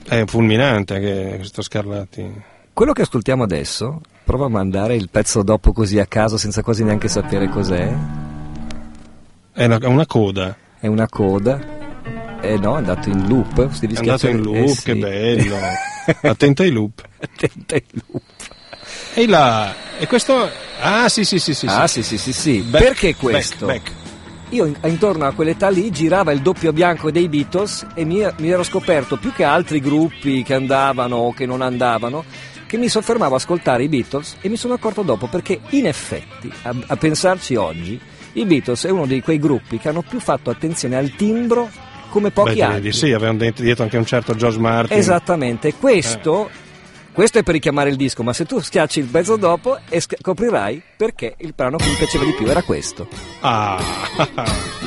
È fulminante che questo Scarlatti. Quello che ascoltiamo adesso, prova a mandare il pezzo dopo così a caso senza quasi neanche sapere cos'è. È una coda. È una coda. No, è andato in loop. È andato in loop, sì. che bello. Attento ai loop. Attento ai loop. E là, e questo... Ah, sì. Sì. Back, perché questo? Back. Io intorno a quell'età lì girava il doppio bianco dei Beatles e mi ero scoperto più che altri gruppi che andavano o che non andavano, che mi soffermavo a ascoltare i Beatles, e mi sono accorto dopo perché in effetti, a pensarci oggi, i Beatles è uno di quei gruppi che hanno più fatto attenzione al timbro come pochi altri. Sì, avevano dietro anche un certo George Martin. Esattamente, questo è per richiamare il disco, ma se tu schiacci il pezzo dopo scoprirai perché il brano che mi piaceva di più era questo. Ah.